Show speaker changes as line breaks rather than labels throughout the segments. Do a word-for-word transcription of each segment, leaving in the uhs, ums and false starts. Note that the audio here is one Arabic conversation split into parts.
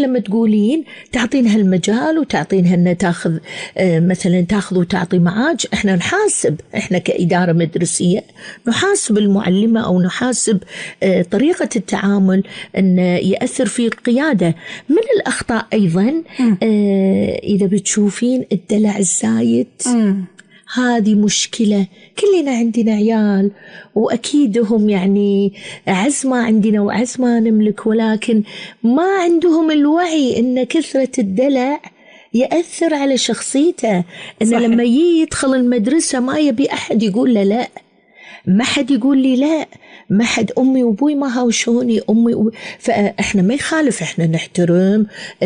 لما تقولين تعطينها المجال وتعطينها أن تاخذ مثلا تاخذ وتعطي معاج. إحنا نحاسب، إحنا كإدارة مدرسية نحاسب المعلمة أو نحاسب طريقة التعامل أن يأثر في القيادة. من الأخطاء أيضا إذا بتشوفين الدلع الزايد، هذه مشكلة. كلنا عندنا عيال وأكيدهم يعني عز ما عندنا وعز ما نملك، ولكن ما عندهم الوعي أن كثرة الدلع يأثر على شخصيته. أن صحيح. لما يدخل المدرسة ما يبي أحد يقول له لا، ما حد يقول لي لا، ما حد أمي وأبوي ما هاوشوني أمي وبوي. فإحنا ما يخالف، إحنا نحترم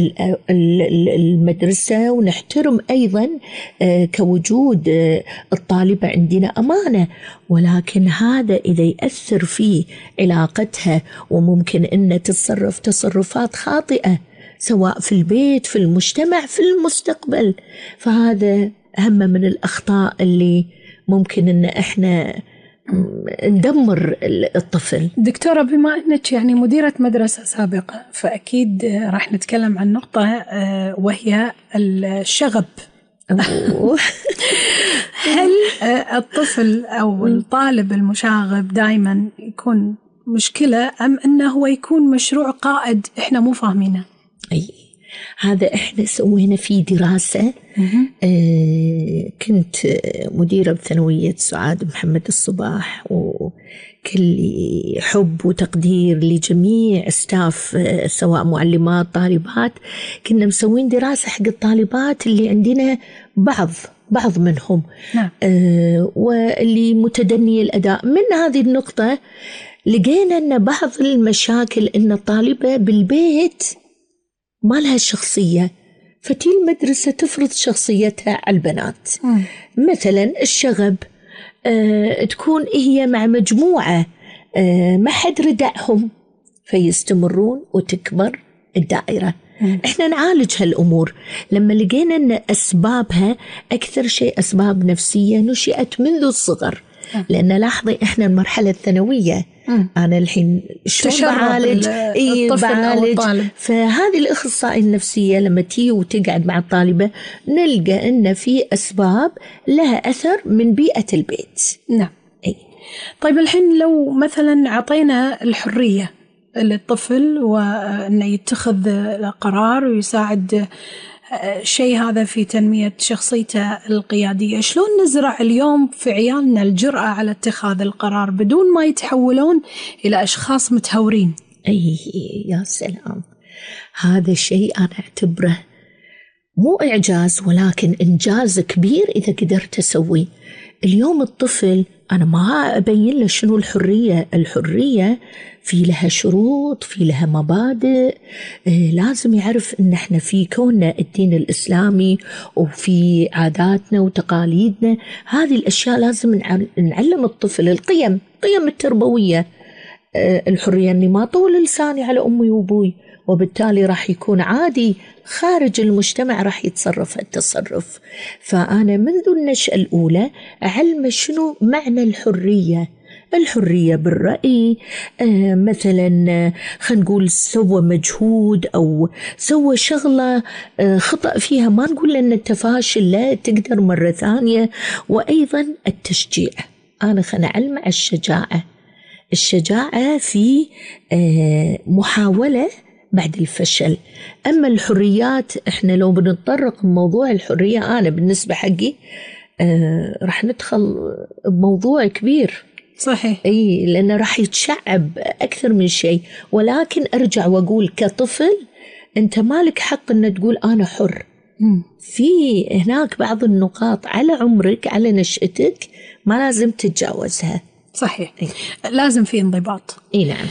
المدرسة ونحترم أيضا كوجود الطالبة عندنا أمانة، ولكن هذا إذا يأثر في علاقتها وممكن أن تتصرف تصرفات خاطئة سواء في البيت في المجتمع في المستقبل، فهذا أهم من الأخطاء اللي ممكن أن إحنا ندمر الطفل.
دكتورة، بما أنك يعني مديرة مدرسة سابقة، فأكيد راح نتكلم عن نقطة وهي الشغب. هل الطفل أو الطالب المشاغب دائما يكون مشكلة أم أنه هو يكون مشروع قائد إحنا مو فاهمينه؟
أي هذا إحنا سوينا فيه دراسة. آه كنت مديرة بثانوية سعاد محمد الصباح، وكل حب وتقدير لجميع ستاف آه سواء معلمات طالبات. كنا مسوين دراسة حق الطالبات اللي عندنا، بعض بعض منهم نعم. آه واللي متدني الأداء. من هذه النقطة لقينا أن بعض المشاكل أن الطالبة بالبيت ما لها شخصية، فتي المدرسة تفرض شخصيتها على البنات. م. مثلا الشغب، آه، تكون هي مع مجموعة آه، ما حد ردعهم فيستمرون وتكبر الدائرة. م. احنا نعالج هالأمور لما لقينا أن أسبابها أكثر شيء أسباب نفسية نشأت منذ الصغر. م. لأن لاحظي احنا المرحلة الثانوية، مم. أنا الحين شو بعالج إيه بعالج فهذه الأخصائية النفسية لما تيجي وتقعد مع الطالبة نلقى أن في أسباب لها أثر من بيئة البيت.
نعم.
أي.
طيب الحين لو مثلا عطينا الحرية للطفل وأنه يتخذ قرار ويساعد شيء هذا في تنمية شخصيته القيادية، شلون نزرع اليوم في عيالنا الجرأة على اتخاذ القرار بدون ما يتحولون إلى أشخاص متهورين؟
أي يا سلام، هذا الشيء أنا أعتبره مو إعجاز ولكن إنجاز كبير إذا قدرت أسوي. اليوم الطفل أنا ما أبين له شنو الحرية. الحرية في لها شروط، في لها مبادئ. آه لازم يعرف إن إحنا في كوننا الدين الإسلامي وفي عاداتنا وتقاليدنا، هذه الأشياء لازم نعلم الطفل القيم، قيم التربوية. آه الحرية إني ما طول لساني على أمي وأبوي، وبالتالي راح يكون عادي خارج المجتمع راح يتصرف التصرف. فأنا منذ النشأة الأولى أعلم شنو معنى الحرية. الحرية بالرأي، آه مثلا خلينا نقول سوى مجهود أو سوى شغلة آه خطأ فيها ما نقول لأن أنت فاشل، لا تقدر مرة ثانية. وأيضا التشجيع، أنا خلينا أعلم على الشجاعة. الشجاعة في آه محاولة بعد الفشل. أما الحريات إحنا لو بنتطرق موضوع الحرية أنا بالنسبة حقي آه راح ندخل بموضوع كبير.
صحيح.
أي لأنه راح يتشعب أكثر من شيء، ولكن أرجع وأقول كطفل أنت مالك حق أن تقول أنا حر. م. في هناك بعض النقاط على عمرك على نشأتك ما لازم تتجاوزها.
صحيح. أي. لازم في انضباط.
إي نعم.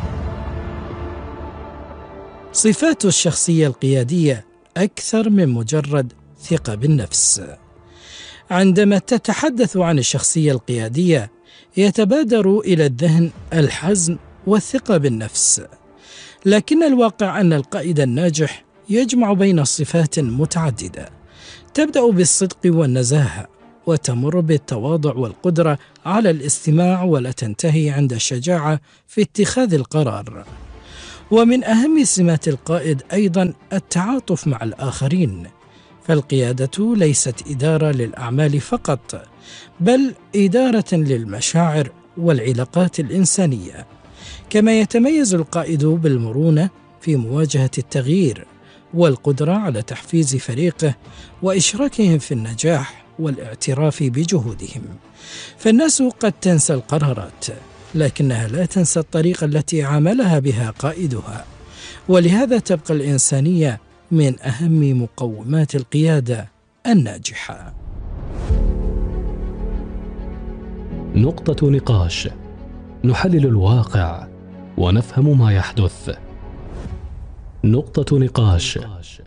صفات الشخصية القيادية أكثر من مجرد ثقة بالنفس. عندما تتحدث عن الشخصية القيادية يتبادر إلى الذهن الحزم والثقة بالنفس، لكن الواقع أن القائد الناجح يجمع بين صفات متعددة تبدأ بالصدق والنزاهة وتمر بالتواضع والقدرة على الاستماع، ولا تنتهي عند الشجاعة في اتخاذ القرار. ومن أهم سمات القائد أيضا التعاطف مع الآخرين، فالقيادة ليست إدارة للأعمال فقط، بل إدارة للمشاعر والعلاقات الإنسانية. كما يتميز القائد بالمرونة في مواجهة التغيير، والقدرة على تحفيز فريقه وإشراكهم في النجاح والاعتراف بجهودهم. فالناس قد تنسى القرارات، لكنها لا تنسى الطريقة التي عاملها بها قائدها، ولهذا تبقى الإنسانية من أهم مقومات القيادة الناجحة.
نقطة نقاش، نحلل الواقع ونفهم ما يحدث. نقطة نقاش.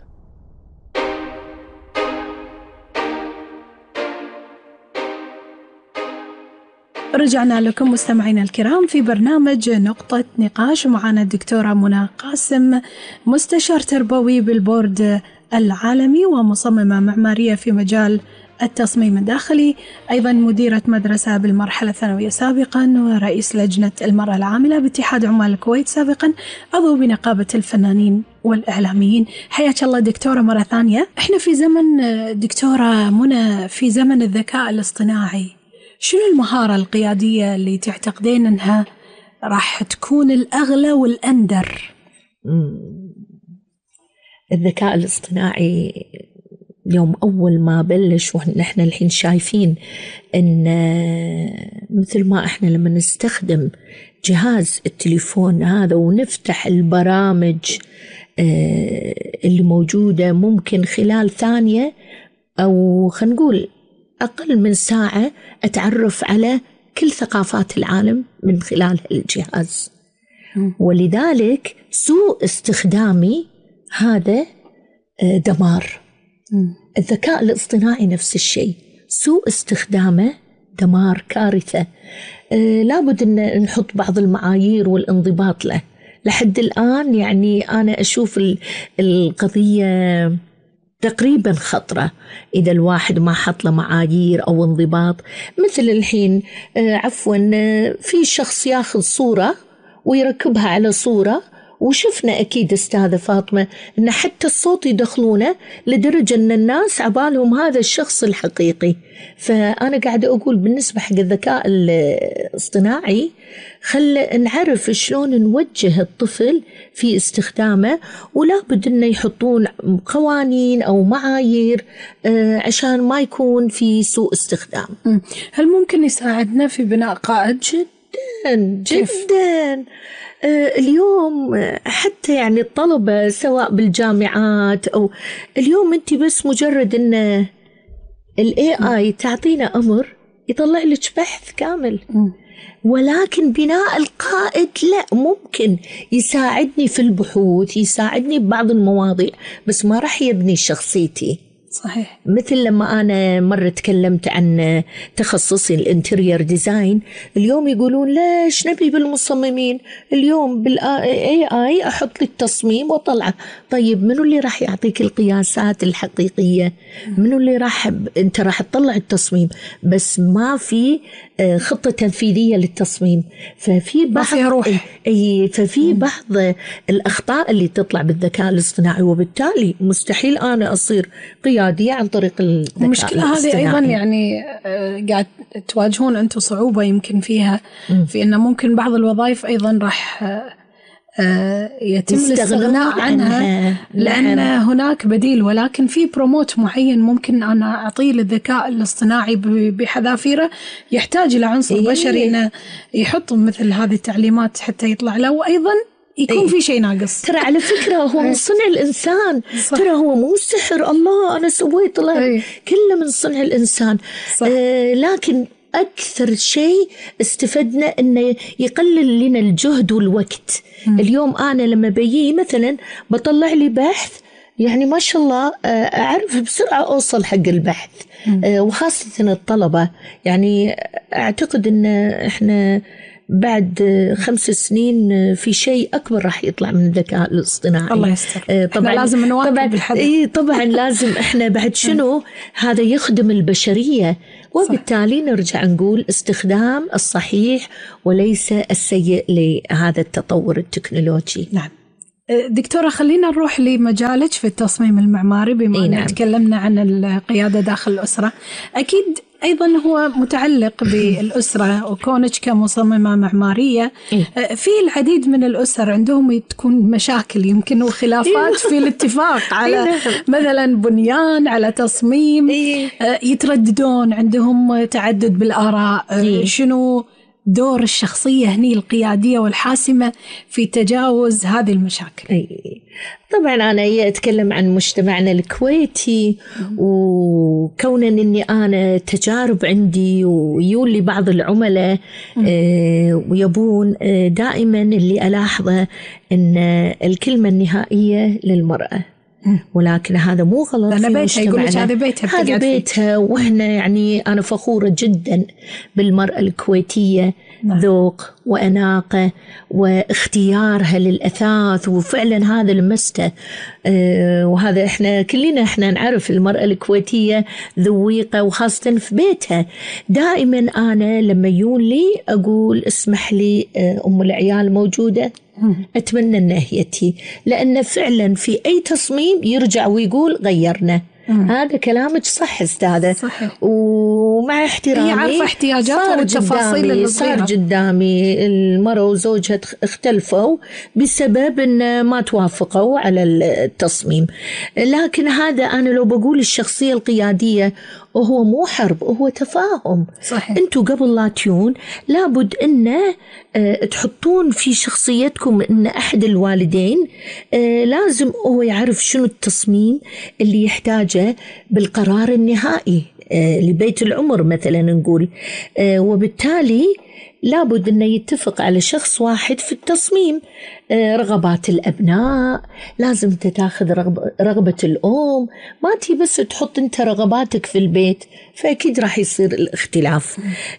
رجعنا لكم مستمعينا الكرام في برنامج نقطة نقاش، معنا الدكتورة منى قاسم، مستشار تربوي بالبورد العالمي ومصممة معمارية في مجال التصميم الداخلي، أيضا مديرة مدرسة بالمرحلة الثانوية سابقا، ورئيس لجنة المرأة العاملة باتحاد عمال الكويت سابقا، عضو بنقابة الفنانين والإعلاميين. حياك الله دكتورة مرة ثانية. احنا في زمن دكتورة منى في زمن الذكاء الاصطناعي، شنو المهارة القيادية اللي تعتقدين أنها راح تكون الأغلى والأندر؟
الذكاء الاصطناعي اليوم أول ما بلش، ونحن الحين شايفين أن مثل ما إحنا لما نستخدم جهاز التليفون هذا ونفتح البرامج اللي موجودة، ممكن خلال ثانية أو خلينا نقول أقل من ساعة أتعرف على كل ثقافات العالم من خلال الجهاز. ولذلك سوء استخدامي هذا دمار. الذكاء الاصطناعي نفس الشيء، سوء استخدامه دمار، كارثة. آه لابد أن نحط بعض المعايير والانضباط له. لحد الآن يعني أنا أشوف القضية تقريبا خطرة إذا الواحد ما حط له معايير أو انضباط. مثل الحين آه عفوا آه في شخص ياخذ صورة ويركبها على صورة، وشفنا أكيد أستاذة فاطمة أن حتى الصوت يدخلونه لدرجة أن الناس عبالهم هذا الشخص الحقيقي. فأنا قاعدة أقول بالنسبة حق الذكاء الاصطناعي خل نعرف شلون نوجه الطفل في استخدامه، ولا بد أنه يحطون قوانين أو معايير عشان ما يكون في سوء استخدام.
هل ممكن يساعدنا في بناء قائد؟
جدا جدا. اليوم حتى يعني الطلبة سواء بالجامعات أو اليوم أنت بس مجرد أن ال إيه آي تعطينا أمر يطلع لك بحث كامل، ولكن بناء القائد لا، ممكن يساعدني في البحوث، يساعدني ببعض المواضيع، بس ما راح يبني شخصيتي.
صحيح.
مثل لما أنا مرة تكلمت عن تخصصي الانتريور ديزاين، اليوم يقولون ليش نبي بالمصممين، اليوم بالإي آي أحط لك تصميم وطلعه. طيب منو اللي راح يعطيك القياسات الحقيقية؟ منو اللي راح ب... أنت راح تطلع التصميم بس ما في خطة تنفيذية للتصميم، ففي بعض
روح.
أي ففي بعض الأخطاء اللي تطلع بالذكاء الاصطناعي، وبالتالي مستحيل أنا أصير قيادية عن طريق الذكاء
المشكلة هذه أيضا يعني قاعد تواجهون أنتم صعوبة يمكن فيها م. في أنه ممكن بعض الوظائف أيضا راح يتم الاستغناء عنها لأن هناك بديل، ولكن في بروموت معين ممكن أنا أعطيه للذكاء الاصطناعي بحذافيره، يحتاج إلى عنصر إيه؟ بشري إنه يحط مثل هذه التعليمات حتى يطلع له، وأيضا يكون أيه. في شيء ناقص.
ترى على فكرة هو من صنع الإنسان. صح. ترى هو مو سحر الله أنا سويت الله، أيه. كله من صنع الإنسان. آه لكن أكثر شيء استفدنا أنه يقلل لنا الجهد والوقت. م. اليوم أنا لما بيجي مثلا بطلع لي بحث، يعني ما شاء الله أعرف بسرعة أوصل حق البحث. م. وخاصة الطلبة، يعني أعتقد أن إحنا بعد خمس سنين في شيء أكبر راح يطلع من الذكاء الاصطناعي.
الله يستر. طبعا لازم نواكب بالحدث.
إيه طبعا لازم إحنا بعد شنو هذا يخدم البشرية، وبالتالي نرجع نقول استخدام الصحيح وليس السيء لهذا التطور التكنولوجي.
نعم دكتورة، خلينا نروح لمجالك في التصميم المعماري، بما أن
نعم.
تكلمنا عن القيادة داخل الأسرة. أكيد أيضا هو متعلق بالأسرة، وكونك كمصممة معمارية في العديد من الأسر عندهم تكون مشاكل يمكن وخلافات في الاتفاق على مثلا بنيان، على تصميم، يترددون، عندهم تعدد بالآراء. شنو دور الشخصية هني القيادية والحاسمة في تجاوز هذه المشاكل؟
أي. طبعا أنا أتكلم عن مجتمعنا الكويتي، وكونا أني أنا تجارب عندي ويولي بعض العملاء آه ويبون آه دائما اللي ألاحظه أن الكلمة النهائية للمرأة، ولكن هذا مو غلط في مجتمعنا.
هذا بيتها,
هذا بيتها، وإحنا يعني أنا فخورة جدا بالمرأة الكويتية. نعم. ذوق وأناقة واختيارها للأثاث، وفعلا هذا لمسته. أه وهذا إحنا كلنا إحنا نعرف المرأة الكويتية ذويقة، وخاصة في بيتها. دائما أنا لما يون لي أقول اسمح لي أه أم العيال موجودة، أتمنى أن هيتي، لأن فعلا في أي تصميم يرجع ويقول غيرنا. مم. هذا كلامك صح استاذة.
صحيح.
ومع احترامي
هي عارفة احتياجاتها والتفاصيل اللي
صار قدامي المرأة وزوجها اختلفوا بسبب ان ما توافقوا على التصميم، لكن هذا أنا لو بقول الشخصية القيادية وهو مو حرب، هو تفاهم.
صحيح.
انتوا قبل لا تيون لابد ان اه تحطون في شخصيتكم ان احد الوالدين اه لازم هو يعرف شنو التصميم اللي يحتاجه بالقرار النهائي اه لبيت العمر مثلا نقول، اه وبالتالي لابد أنه يتفق على شخص واحد في التصميم. رغبات الأبناء لازم تتاخذ رغبة, رغبة الأم، ما تي بس تحط أنت رغباتك في البيت، فأكيد راح يصير الاختلاف.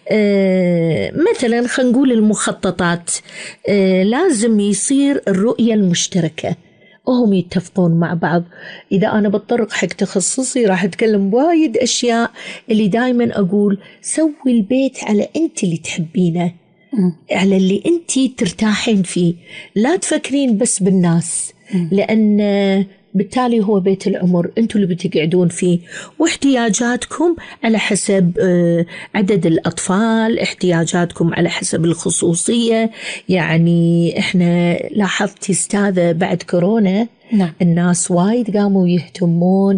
مثلا خلينا نقول المخططات، لازم يصير الرؤية المشتركة وهم يتفقون مع بعض. إذا أنا بتطرق حق تخصصي راح أتكلم بوايد أشياء اللي دايما أقول سوي البيت على أنت اللي تحبينه، على اللي أنت ترتاحين فيه، لا تفكرين بس بالناس، لأن بالتالي هو بيت العمر أنتوا اللي بتقعدون فيه، واحتياجاتكم على حسب عدد الأطفال، احتياجاتكم على حسب الخصوصية. يعني إحنا لاحظتي استاذة بعد كورونا نعم. الناس وايد قاموا يهتمون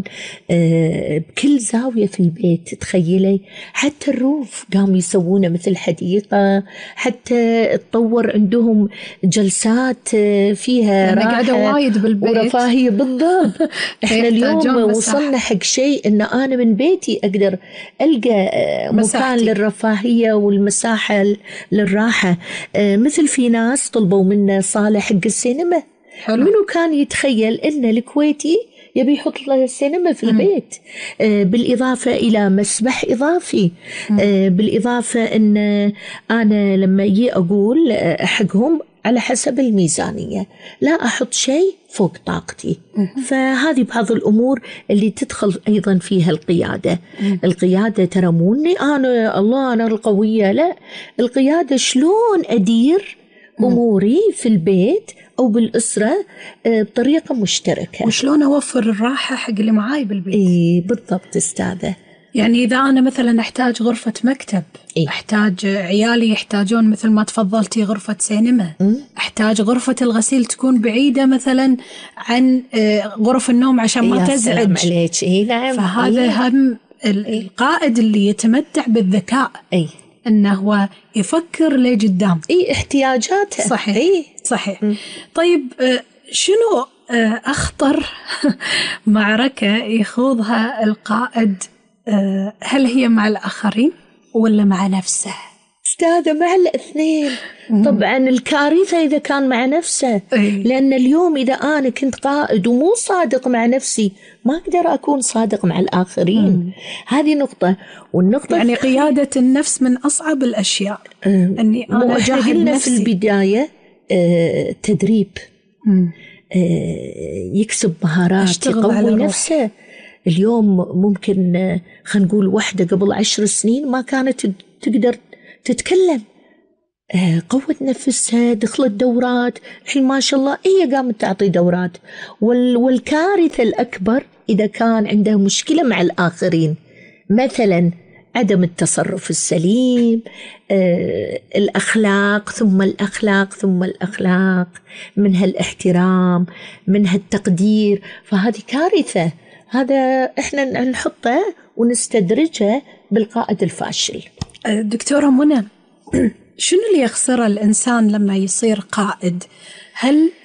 بكل زاوية في البيت، تخيلي حتى الروف قاموا يسوونه مثل حديقة، حتى تطور عندهم جلسات فيها راحة
وايد بالبيت
ورفاهية. بالضبط. احنا اليوم وصلنا حق شيء ان انا من بيتي اقدر القى مكان للرفاهية والمساحة للراحة. مثل في ناس طلبوا منا صالة حق السينما. حلو. منو كان يتخيل ان الكويتي يبي يحط له سينما في البيت؟ آه بالإضافة إلى مسبح إضافي. آه بالإضافة أن أنا لما يجي أقول حقهم على حسب الميزانية، لا أحط شيء فوق طاقتي. فهذه بعض الأمور اللي تدخل أيضا فيها القيادة. القيادة ترى مو إني أنا الله أنا القوية، لا، القيادة شلون أدير أموري في البيت أو بالأسرة بطريقة مشتركة،
وشلون أوفر الراحة حق اللي معاي بالبيت.
إيه بالضبط استاذة.
يعني إذا أنا مثلا أحتاج غرفة مكتب، إيه؟ أحتاج عيالي يحتاجون مثل ما تفضلتي غرفة سينما، م? أحتاج غرفة الغسيل تكون بعيدة مثلا عن غرف النوم عشان ما تزعج.
إيه نعم.
فهذا إيه؟ هم القائد اللي يتمتع بالذكاء،
إيه؟
إنه هو يفكر لقدام.
إيه احتياجاته.
صحيح.
إيه؟
صحيح. م. طيب شنو أخطر معركة يخوضها القائد؟ هل هي مع الآخرين ولا مع نفسه؟
استاذة مع الاثنين. طبعا الكارثة إذا كان مع نفسه، لأن اليوم إذا أنا كنت قائد ومو صادق مع نفسي ما أقدر أكون صادق مع الآخرين. مم. هذه نقطة. والنقطة
يعني قيادة النفس من أصعب الأشياء. أه أني أنا أجاهد نفسي.
في البداية أه تدريب، أه يكسب مهارات، يقوي نفسه. اليوم ممكن خلينا نقول واحدة قبل عشر سنين ما كانت تقدر تتكلم، قوت نفسها، دخلت دورات، الحين ما شاء الله هي قامت تعطي دورات. والكارثة الأكبر إذا كان عندها مشكلة مع الآخرين، مثلا عدم التصرف السليم، آه، الأخلاق ثم الأخلاق ثم الأخلاق، منها الاحترام، منها التقدير، فهذه كارثة. هذا إحنا نحطه ونستدرجه بالقائد الفاشل.
دكتورة منى، شنو اللي يخسره الإنسان لما يصير قائد؟ هل